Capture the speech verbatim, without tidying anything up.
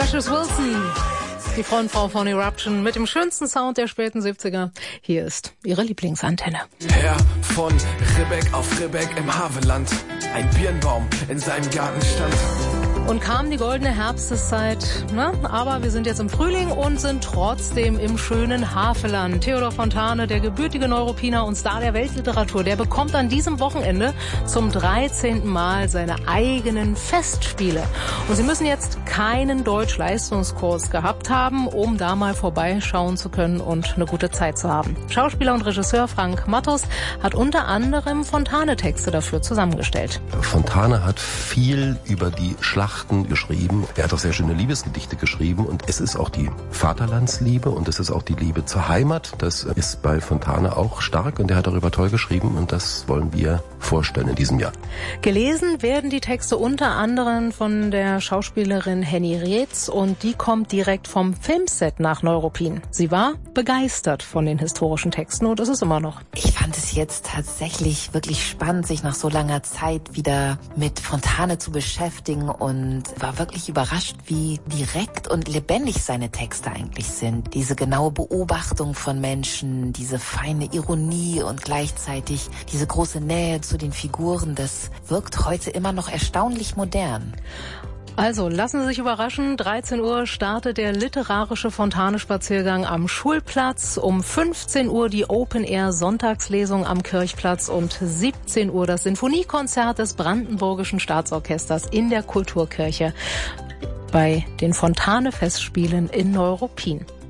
Precious Wilson, die Frontfrau von Eruption mit dem schönsten Sound der späten siebziger. Hier ist ihre Lieblingsantenne. Herr von Ribbeck auf Ribbeck im Havelland, ein Birnbaum in seinem Garten stand. Und kam die goldene Herbsteszeit, ne? Aber wir sind jetzt im Frühling und sind trotzdem im schönen Havelland. Theodor Fontane, der gebürtige Neuruppiner und Star der Weltliteratur, der bekommt an diesem Wochenende zum dreizehnten Mal seine eigenen Festspiele. Und Sie müssen jetzt keinen Deutsch-Leistungskurs gehabt haben, um da mal vorbeischauen zu können und eine gute Zeit zu haben. Schauspieler und Regisseur Frank Matthus hat unter anderem Fontane-Texte dafür zusammengestellt. Fontane hat viel über die Schlacht geschrieben. Er hat auch sehr schöne Liebesgedichte geschrieben und es ist auch die Vaterlandsliebe und es ist auch die Liebe zur Heimat. Das ist bei Fontane auch stark und er hat darüber toll geschrieben und das wollen wir vorstellen in diesem Jahr. Gelesen werden die Texte unter anderem von der Schauspielerin Henny Reetz und die kommt direkt vom Filmset nach Neuruppin. Sie war begeistert von den historischen Texten und ist es immer noch. Ich fand es jetzt tatsächlich wirklich spannend, sich nach so langer Zeit wieder mit Fontane zu beschäftigen und Und war wirklich überrascht, wie direkt und lebendig seine Texte eigentlich sind. Diese genaue Beobachtung von Menschen, diese feine Ironie und gleichzeitig diese große Nähe zu den Figuren, das wirkt heute immer noch erstaunlich modern. Also, lassen Sie sich überraschen. dreizehn Uhr startet der literarische Fontane-Spaziergang am Schulplatz. Um fünfzehn Uhr die Open-Air-Sonntagslesung am Kirchplatz und siebzehn Uhr das Sinfoniekonzert des Brandenburgischen Staatsorchesters in der Kulturkirche bei den Fontane-Festspielen in Neuruppin.